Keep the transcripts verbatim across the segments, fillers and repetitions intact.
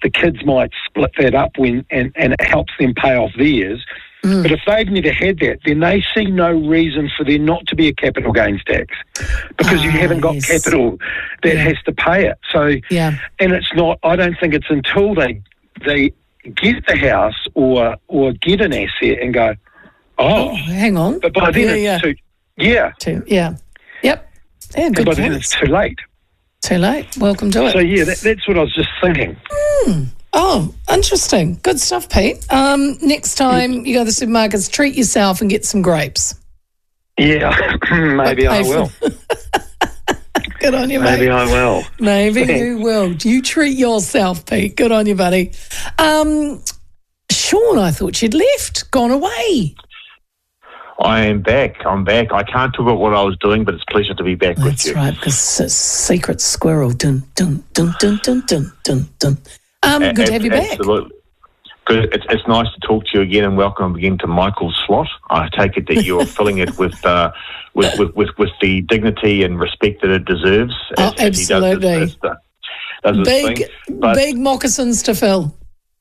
the kids might split that up when and, and it helps them pay off theirs. Mm. But if they've never had that, then they see no reason for there not to be a capital gains tax because ah, you haven't got yes. capital that yeah. has to pay it. So, yeah. and it's not, I don't think it's until they they get the house or or get an asset and go, oh, oh hang on. But by then yeah, it's yeah. too, yeah. Too, yeah. Yep. Yeah, good but by points. then it's too late. Too late. Welcome to it. So, yeah, that, that's what I was just thinking. Mm. Oh, interesting. Good stuff, Pete. Um, next time you go to the supermarkets, treat yourself and get some grapes. Yeah, maybe I will. Good on you, mate. Maybe I will. Maybe you will. You treat yourself, Pete. Good on you, buddy. Um, Sean, I thought you'd left, gone away. I am back. I'm back. I can't talk about what I was doing, but it's a pleasure to be back That's with you. That's right, because it's secret squirrel. Dun, dun, dun, dun, dun, dun, dun, dun. Um, good a- to have you back. Absolutely. Good. It's, it's nice to talk to you again, and welcome again to Michael's slot. I take it that you're filling it with, uh, with, with, with, with the dignity and respect that it deserves. Oh, as, absolutely. As he does this, does this big, thing. But, big moccasins to fill.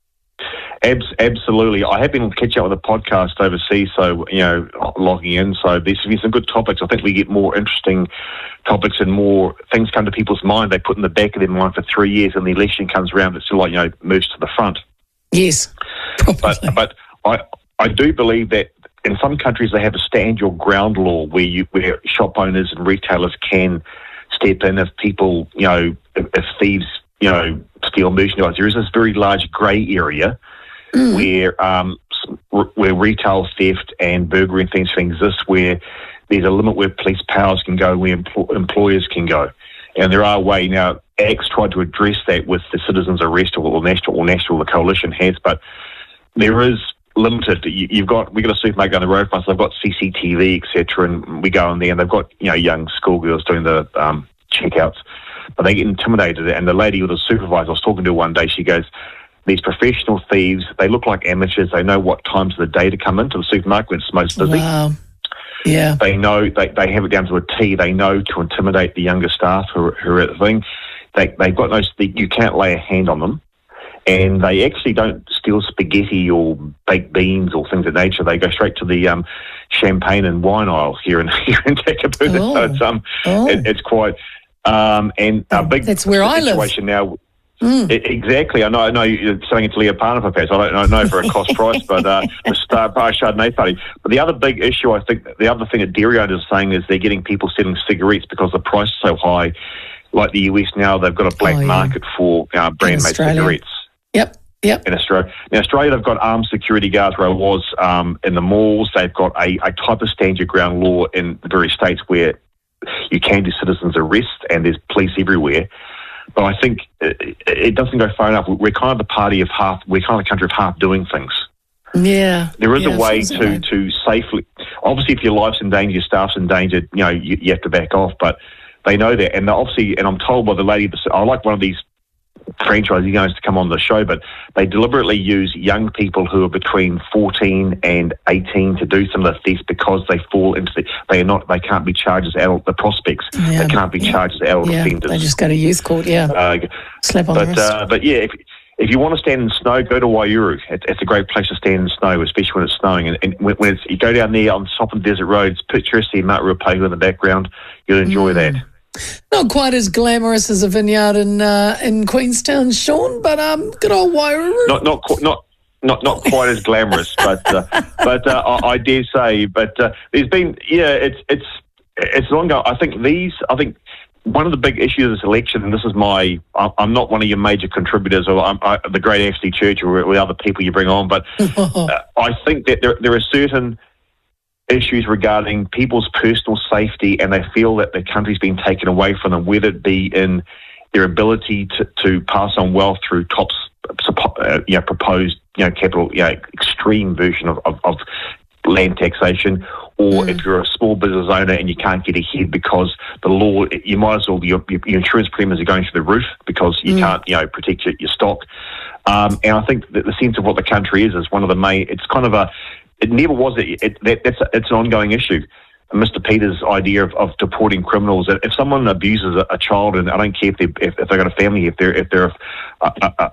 Abs- absolutely. I have been catching up with a podcast overseas, so, you know, logging in. So there's been some good topics. I think we get more interesting topics and more things come to people's mind. They put in the back of their mind for three years and the election comes around, it's still like, you know, moves to the front. Yes, probably. But, but I, I do believe that in some countries they have a stand your ground law where you, where shop owners and retailers can step in if people, you know, if, if thieves, you know, steal merchandise. There is this very large grey area mm. where um, where retail theft and burglary and things can exist, where there's a limit where police powers can go, where empl- employers can go. And there are ways now. Acts tried to address that with the citizens' arrest, or, or national, or national, the coalition has, but there is limited. You, you've got we got a supermarket down the road from us. They've got C C T V, et cetera, and we go in there, and they've got you know young schoolgirls doing the um, checkouts, but they get intimidated. And the lady with the supervisor, I was talking to her one day. She goes, "These professional thieves, they look like amateurs. They know what times of the day to come into the supermarket when it's most busy." Wow. Yeah. They know, they, they have it down to a T. They know to intimidate the younger staff who, who are at the thing. They, they've got no, you can't lay a hand on them. And they actually don't steal spaghetti or baked beans or things of that nature. They go straight to the um, champagne and wine aisle here in, here in Takapuna. Oh. So it's, um, oh. it, it's quite, um, and a big That's where I live. situation now. Mm. It, exactly. I know. I know you're selling it to Leah Parna, perhaps. I don't know for a cost price, but uh, the Star Bar Chardonnay party. But the other big issue, I think, the other thing that dairy owners are saying is they're getting people selling cigarettes because the price is so high. Like the U S now, they've got a black oh, yeah. market for uh, brand-made cigarettes. Yep. Yep. In Australia. In Australia, they've got armed security guards where I was um, in the malls. They've got a, a type of stand your ground law in the various states where you can do citizens arrest, and there's police everywhere. But I think it, it doesn't go far enough. We're kind of the party of half, we're kind of the country of half doing things. Yeah. There is yeah, a way to, way. to safely, obviously if your life's in danger, your staff's in danger, you know, you, you have to back off, but they know that. And obviously, and I'm told by the lady, I like one of these franchisee owners to come on the show, but they deliberately use young people who are between fourteen and eighteen to do some of the thefts because they fall into the, they are not, they can't be charged as adult, the prospects, yeah, they can't be yeah, charged as adult yeah, offenders. They just go to youth court, yeah. Uh, Slap on but, the wrist. Uh, but yeah, if, if you want to stand in snow, go to Waiouru. It, it's a great place to stand in snow, especially when it's snowing. And, and when, when it's, you go down there on top of the desert roads, picture see Mount Ruapehu in the background, you'll enjoy mm. that. Not quite as glamorous as a vineyard in uh, in Queenstown, Sean, but um, good old Waiouru. Not not qu- not not not quite as glamorous, but uh, but uh, I, I dare say. But uh, there's been yeah, it's it's it's long ago. I think these. I think one of the big issues of this election, and this is my. I'm not one of your major contributors, or I'm, I, the Great Ashley Church, or, or other people you bring on, but uh, I think that there there are certain issues regarding people's personal safety, and they feel that the country's been taken away from them, whether it be in their ability to, to pass on wealth through top, uh, you know, proposed, you know, capital, you know, extreme version of, of, of land taxation, or mm. if you're a small business owner and you can't get ahead because the law, you might as well, your, your insurance premiums are going through the roof because you mm. can't, you know, protect your, your stock. Um, and I think that the sense of what the country is is one of the main, it's kind of a, it never was, it, it, that, that's a, it's an ongoing issue. Mister Peters' idea of, of deporting criminals, if someone abuses a, a child, and I don't care if, they, if, if they've got a family, if they're if they're a, a,